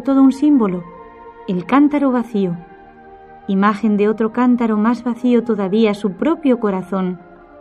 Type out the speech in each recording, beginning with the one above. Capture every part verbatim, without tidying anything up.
todo un símbolo, el cántaro vacío, imagen de otro cántaro más vacío todavía, su propio corazón.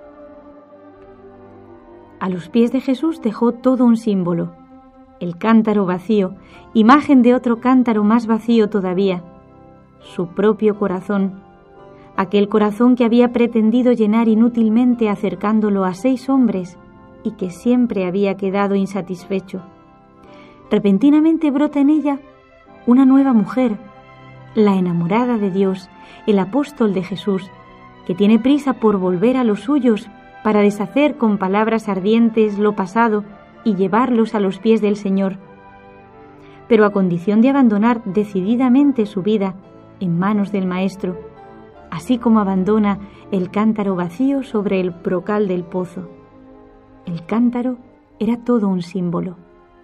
A los pies de Jesús dejó todo un símbolo, el cántaro vacío, imagen de otro cántaro más vacío todavía, su propio corazón, aquel corazón que había pretendido llenar inútilmente acercándolo a seis hombres y que siempre había quedado insatisfecho. Repentinamente brota en ella una nueva mujer, la enamorada de Dios, el apóstol de Jesús, que tiene prisa por volver a los suyos para deshacer con palabras ardientes lo pasado y llevarlos a los pies del Señor, pero a condición de abandonar decididamente su vida en manos del Maestro, así como abandona el cántaro vacío sobre el brocal del pozo. El cántaro era todo un símbolo.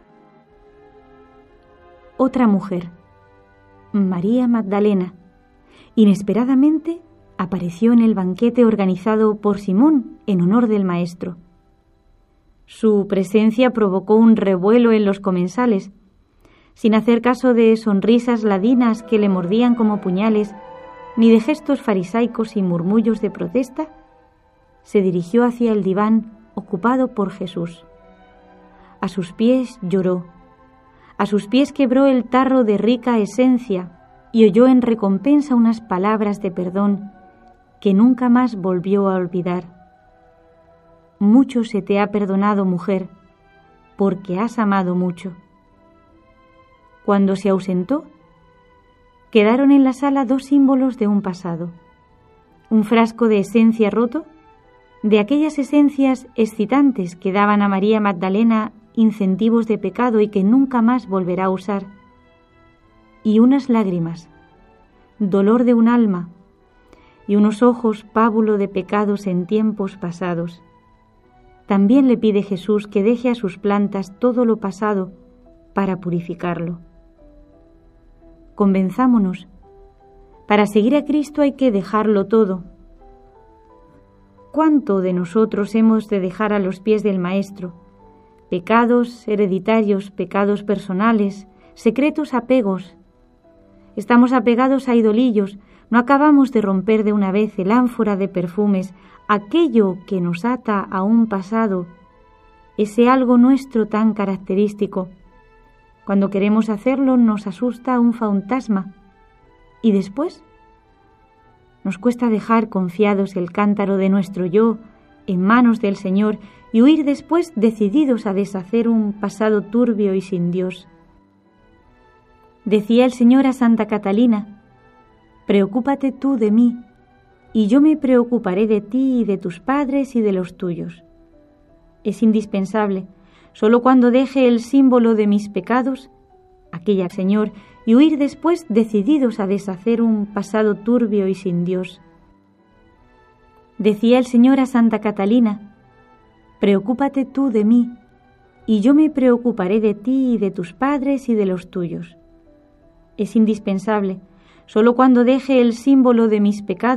Otra mujer, María Magdalena, inesperadamente apareció en el banquete organizado por Simón en honor del Maestro. Su presencia provocó un revuelo en los comensales. Sin hacer caso de sonrisas ladinas que le mordían como puñales, ni de gestos farisaicos y murmullos de protesta, se dirigió hacia el diván ocupado por Jesús. A sus pies lloró, a sus pies quebró el tarro de rica esencia y oyó en recompensa unas palabras de perdón que nunca más volvió a olvidar. Mucho se te ha perdonado, mujer, porque has amado mucho. Cuando se ausentó, quedaron en la sala dos símbolos de un pasado: un frasco de esencia roto, de aquellas esencias excitantes que daban a María Magdalena incentivos de pecado y que nunca más volverá a usar, y unas lágrimas, dolor de un alma, y unos ojos pábulo de pecados en tiempos pasados. También le pide Jesús que deje a sus plantas todo lo pasado para purificarlo. Convenzámonos, para seguir a Cristo hay que dejarlo todo. ¿Cuánto de nosotros hemos de dejar a los pies del Maestro? Pecados hereditarios, pecados personales, secretos apegos. Estamos apegados a idolillos, no acabamos de romper de una vez el ánfora de perfumes, aquello que nos ata a un pasado, ese algo nuestro tan característico. Cuando queremos hacerlo nos asusta un fantasma y después nos cuesta dejar confiados el cántaro de nuestro yo en manos del Señor y huir después decididos a deshacer un pasado turbio y sin Dios. Decía el Señor a Santa Catalina: preocúpate tú de mí, y yo me preocuparé de ti y de tus padres y de los tuyos. Es indispensable, solo cuando deje el símbolo de mis pecados, aquella Señor, y huir después decididos a deshacer un pasado turbio y sin Dios. Decía el Señor a Santa Catalina: preocúpate tú de mí, y yo me preocuparé de ti y de tus padres y de los tuyos. Es indispensable, solo cuando deje el símbolo de mis pecados,